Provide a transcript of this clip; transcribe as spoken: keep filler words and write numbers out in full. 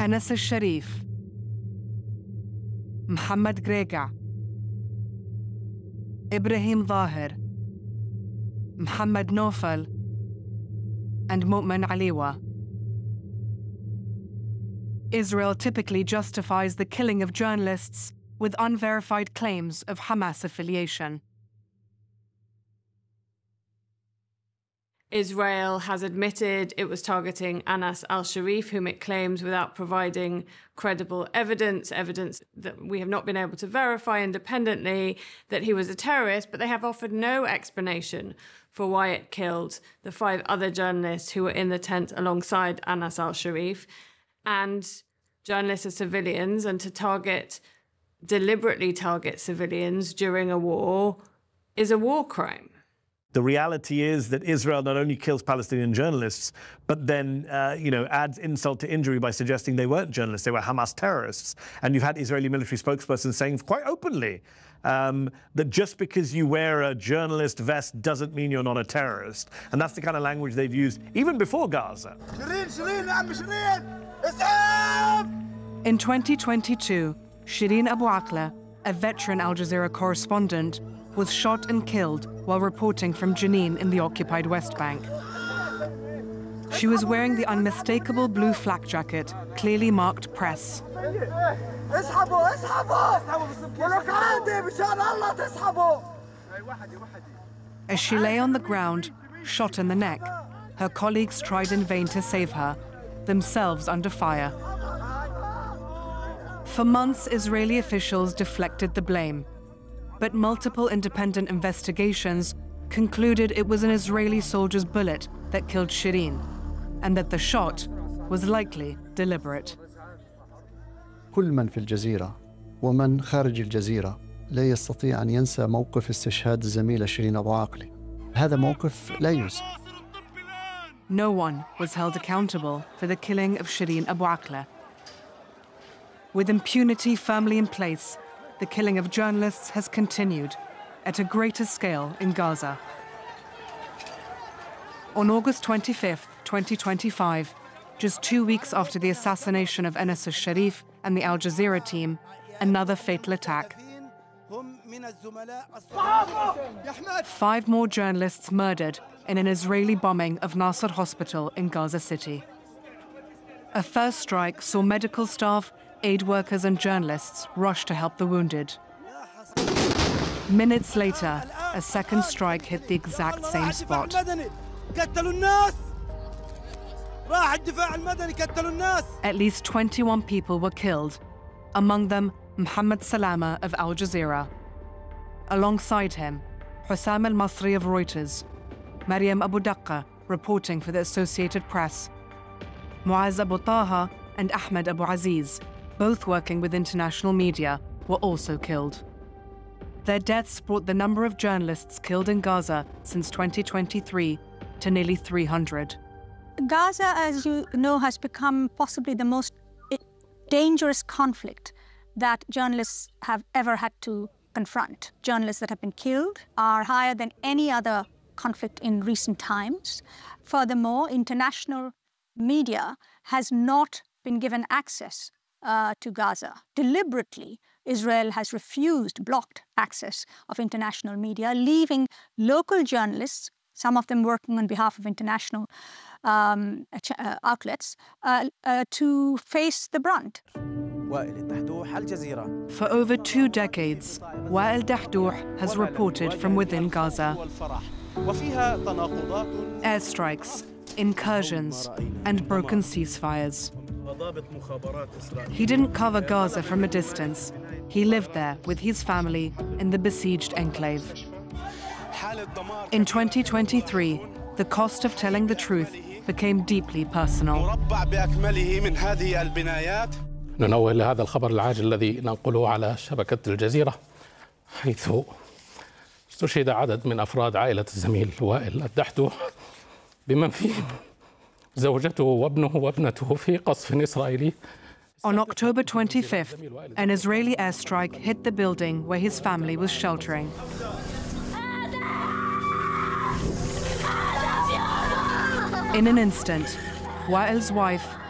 Anas al-Sharif, Mohammad Grega, Ibrahim Zahir, Mohammad Nofal, and Mu'min Aliwa. Israel typically justifies the killing of journalists with unverified claims of Hamas affiliation. Israel has admitted it was targeting Anas al-Sharif, whom it claims without providing credible evidence, evidence that we have not been able to verify independently, that he was a terrorist, but they have offered no explanation for why it killed the five other journalists who were in the tent alongside Anas al-Sharif. And journalists are civilians, and to target, deliberately target civilians during a war is a war crime. The reality is that Israel not only kills Palestinian journalists, but then, uh, you know, adds insult to injury by suggesting they weren't journalists, they were Hamas terrorists. And you've had Israeli military spokespersons saying quite openly um, that just because you wear a journalist vest doesn't mean you're not a terrorist. And that's the kind of language they've used even before Gaza. In twenty twenty-two, Shireen Abu Akleh, a veteran Al Jazeera correspondent, was shot and killed while reporting from Jenin in the occupied West Bank. She was wearing the unmistakable blue flak jacket, clearly marked press. As she lay on the ground, shot in the neck, her colleagues tried in vain to save her, themselves under fire. For months, Israeli officials deflected the blame, but multiple independent investigations concluded it was an Israeli soldier's bullet that killed Shireen, and that the shot was likely deliberate. كل من في الجزيرة ومن خارج الجزيرة لا يستطيع أن ينسى موقف استشهاد الزميلة شيرين أبو عاقلة. هذا موقف لا ينسى. No one was held accountable for the killing of Shireen Abu Akleh. With impunity firmly in place, the killing of journalists has continued at a greater scale in Gaza. On August twenty-fifth, twenty twenty-five, just two weeks after the assassination of Anas al-Sharif and the Al Jazeera team, another fatal attack. Five more journalists murdered in an Israeli bombing of Nasser Hospital in Gaza City. A first strike saw medical staff, aid workers and journalists rush to help the wounded. Minutes later, a second strike hit the exact same spot. At least twenty-one people were killed, among them Mohammed Salama of Al Jazeera. Alongside him, Hussam al-Masri of Reuters, Mariam Abu Daqqa reporting for the Associated Press, Muaz Abu Taha and Ahmed Abu Aziz, both working with international media, were also killed. Their deaths brought the number of journalists killed in Gaza since twenty twenty-three to nearly three hundred. Gaza, as you know, has become possibly the most dangerous conflict that journalists have ever had to confront. Journalists that have been killed are higher than any other conflict in recent times. Furthermore, international media has not been given access uh, to Gaza. Deliberately, Israel has refused, blocked access of international media, leaving local journalists, some of them working on behalf of international um, uh, outlets, uh, uh, to face the brunt. For over two decades, Wael Dahdouh has reported from within Gaza. Airstrikes, incursions, and broken ceasefires. He didn't cover Gaza from a distance. He lived there with his family in the besieged enclave. In twenty twenty-three, the cost of telling the truth became deeply personal. ننوه لهذا الخبر العاجل الذي ننقله على شبكة الجزيرة، حيث استشهد عدد من أفراد عائلة الزميل وائل الدحدوح بمن فيهم زوجته وابنه وابنته في قصف إسرائيلي. On October twenty-fifth, an Israeli airstrike hit the building where his family was sheltering. In an instant, Wael's wife,